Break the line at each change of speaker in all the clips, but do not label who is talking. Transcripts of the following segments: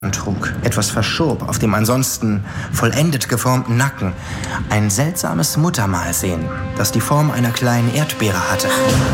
trug, etwas verschob auf dem ansonsten vollendet geformten Nacken, ein seltsames Muttermal sehen, das die Form einer kleinen Erdbeere hatte.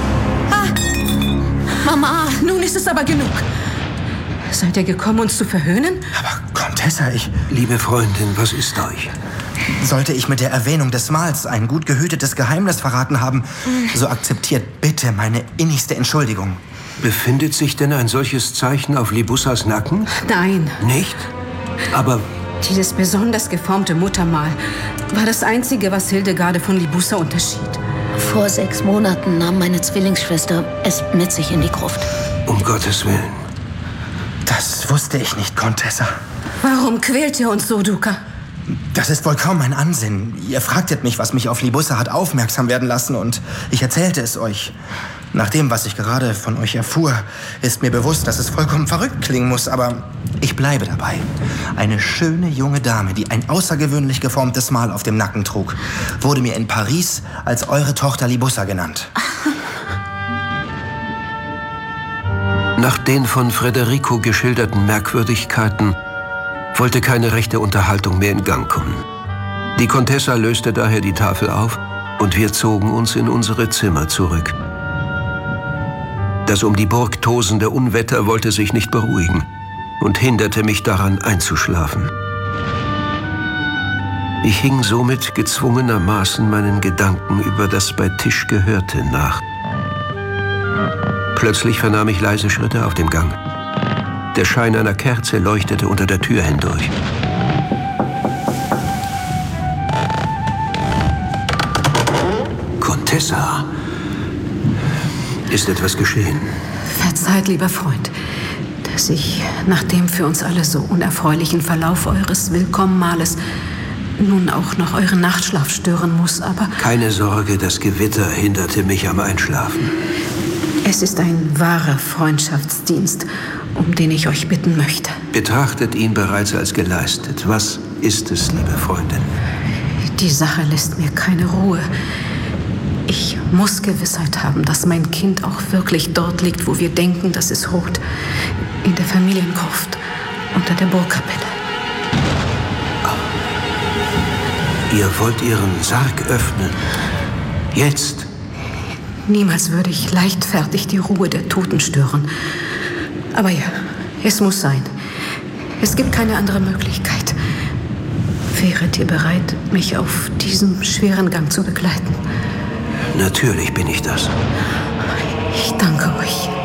Mama, nun ist es aber genug. Seid ihr gekommen, uns zu verhöhnen?
Aber Contessa,
Liebe Freundin, was ist euch?
Sollte ich mit der Erwähnung des Mahls ein gut gehütetes Geheimnis verraten haben, so akzeptiert bitte meine innigste Entschuldigung.
Befindet sich denn ein solches Zeichen auf Libussas Nacken?
Nein.
Nicht? Aber...
Dieses besonders geformte Muttermal war das Einzige, was Hildegarde von Libussa unterschied.
Vor 6 Monaten nahm meine Zwillingsschwester es mit sich in die Gruft.
Um Gottes Willen.
Das wusste ich nicht, Contessa.
Warum quält ihr uns so, Duca?
Das ist wohl kaum mein Ansinnen. Ihr fragtet mich, was mich auf Libussa hat aufmerksam werden lassen, und ich erzählte es euch. Nach dem, was ich gerade von euch erfuhr, ist mir bewusst, dass es vollkommen verrückt klingen muss, aber ich bleibe dabei. Eine schöne junge Dame, die ein außergewöhnlich geformtes Mal auf dem Nacken trug, wurde mir in Paris als eure Tochter Libussa genannt.
Nach den von Federico geschilderten Merkwürdigkeiten wollte keine rechte Unterhaltung mehr in Gang kommen. Die Contessa löste daher die Tafel auf und wir zogen uns in unsere Zimmer zurück. Das um die Burg tosende Unwetter wollte sich nicht beruhigen und hinderte mich daran, einzuschlafen. Ich hing somit gezwungenermaßen meinen Gedanken über das bei Tisch Gehörte nach. Plötzlich vernahm ich leise Schritte auf dem Gang. Der Schein einer Kerze leuchtete unter der Tür hindurch. Contessa, ist etwas geschehen?
Verzeiht, lieber Freund, dass ich nach dem für uns alle so unerfreulichen Verlauf eures Willkommenmahles nun auch noch euren Nachtschlaf stören muss, aber...
Keine Sorge, das Gewitter hinderte mich am Einschlafen.
Es ist ein wahrer Freundschaftsdienst, um den ich euch bitten möchte.
Betrachtet ihn bereits als geleistet. Was ist es, liebe Freundin?
Die Sache lässt mir keine Ruhe. Ich muss Gewissheit haben, dass mein Kind auch wirklich dort liegt, wo wir denken, dass es ruht. In der Familiengruft, unter der Burgkapelle.
Ihr wollt Ihren Sarg öffnen? Jetzt?
Niemals würde ich leichtfertig die Ruhe der Toten stören. Aber ja, es muss sein. Es gibt keine andere Möglichkeit. Wäret ihr bereit, mich auf diesem schweren Gang zu begleiten?
Natürlich bin ich das.
Ich danke euch.